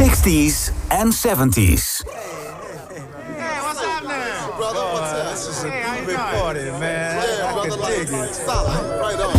60s and 70s. Hey, what's happening? Brother, what's up? This is a Hey, how you big doing? party, man. Yeah, I brother, can like, dig it. solid. Right on.